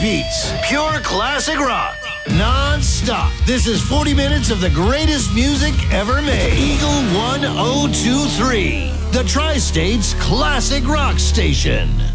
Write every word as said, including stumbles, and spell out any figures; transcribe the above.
beats. Pure classic rock. Non-stop. This is forty minutes of the greatest music ever made. Eagle one oh two three. The Tri-State's classic rock station.